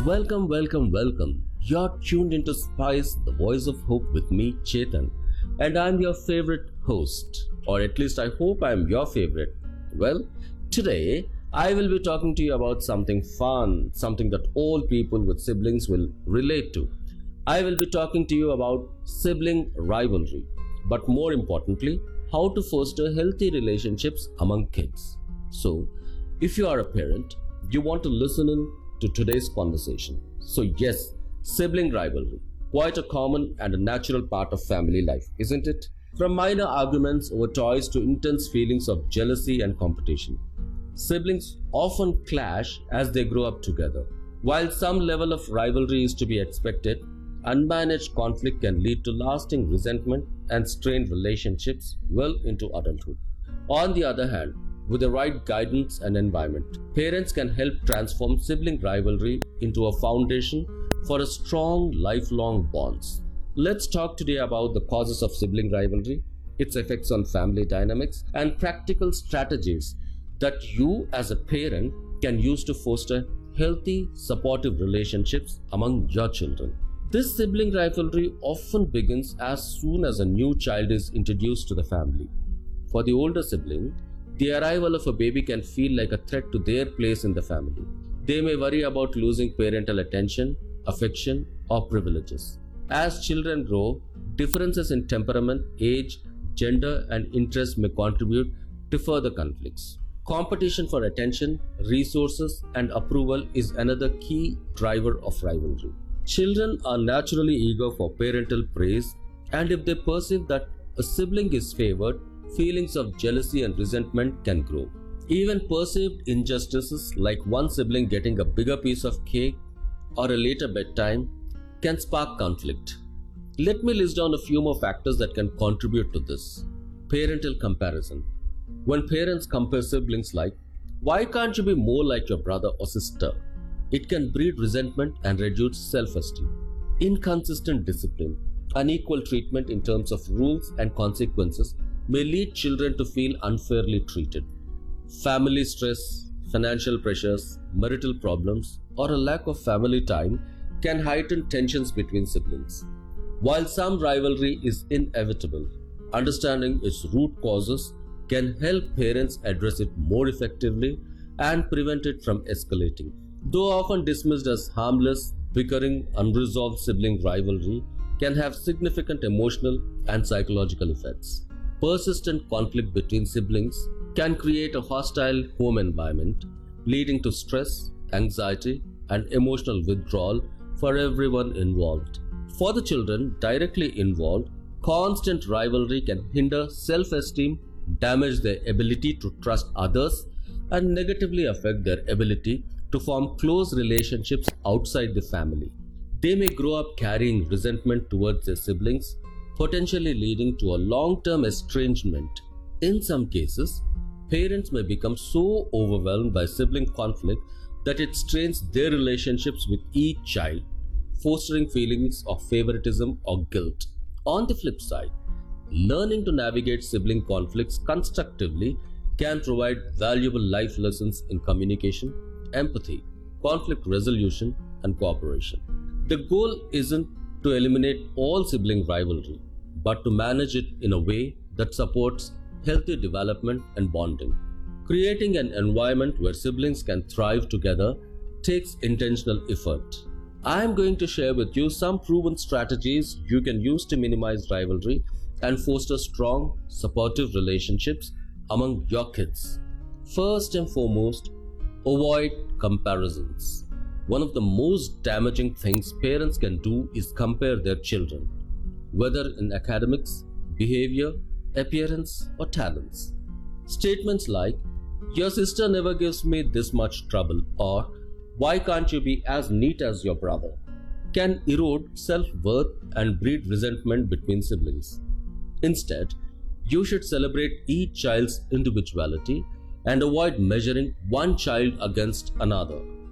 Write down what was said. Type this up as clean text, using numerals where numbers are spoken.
Welcome, welcome, welcome. You're tuned into Spice, the voice of hope with me, Chetan, and I'm your favorite host, or at least I hope I'm your favorite. Well, today I will be talking to you about something fun, something that all people with siblings will relate to. I will be talking to you about sibling rivalry, but more importantly, how to foster healthy relationships among kids. So, if you are a parent, you want to listen in to today's conversation. So, yes, sibling rivalry, quite a common and a natural part of family life, isn't it? From minor arguments over toys to intense feelings of jealousy and competition. Siblings often clash as they grow up together. While some level of rivalry is to be expected, unmanaged conflict can lead to lasting resentment and strained relationships well into adulthood. On the other hand, with the right guidance and environment, parents can help transform sibling rivalry into a foundation for a strong lifelong bonds. Let's talk today about the causes of sibling rivalry, its effects on family dynamics, and practical strategies that you as a parent can use to foster healthy, supportive relationships among your children. This sibling rivalry often begins as soon as a new child is introduced to the family. For the older sibling, the arrival of a baby can feel like a threat to their place in the family. They may worry about losing parental attention, affection, or privileges. As children grow, differences in temperament, age, gender, and interest may contribute to further conflicts. Competition for attention, resources, and approval is another key driver of rivalry. Children are naturally eager for parental praise, and if they perceive that a sibling is favored, feelings of jealousy and resentment can grow. Even perceived injustices like one sibling getting a bigger piece of cake or a later bedtime can spark conflict. Let me list down a few more factors that can contribute to this. Parental comparison. When parents compare siblings like, "Why can't you be more like your brother or sister?" it can breed resentment and reduce self-esteem. Inconsistent discipline. Unequal treatment in terms of rules and consequences may lead children to feel unfairly treated. Family stress, financial pressures, marital problems, or a lack of family time can heighten tensions between siblings. While some rivalry is inevitable, understanding its root causes can help parents address it more effectively and prevent it from escalating. Though often dismissed as harmless, bickering, unresolved sibling rivalry can have significant emotional and psychological effects. Persistent conflict between siblings can create a hostile home environment, leading to stress, anxiety, and emotional withdrawal for everyone involved. For the children directly involved, constant rivalry can hinder self-esteem, damage their ability to trust others, and negatively affect their ability to form close relationships outside the family. They may grow up carrying resentment towards their siblings, potentially leading to a long-term estrangement. In some cases, parents may become so overwhelmed by sibling conflict that it strains their relationships with each child, fostering feelings of favoritism or guilt. On the flip side, learning to navigate sibling conflicts constructively can provide valuable life lessons in communication, empathy, conflict resolution, and cooperation. The goal isn't to eliminate all sibling rivalry, but to manage it in a way that supports healthy development and bonding. Creating an environment where siblings can thrive together takes intentional effort. I am going to share with you some proven strategies you can use to minimize rivalry and foster strong, supportive relationships among your kids. First and foremost, avoid comparisons. One of the most damaging things parents can do is compare their children, whether in academics, behavior, appearance, or talents. Statements like, "Your sister never gives me this much trouble," or "Why can't you be as neat as your brother?" can erode self-worth and breed resentment between siblings. Instead, you should celebrate each child's individuality and avoid measuring one child against another.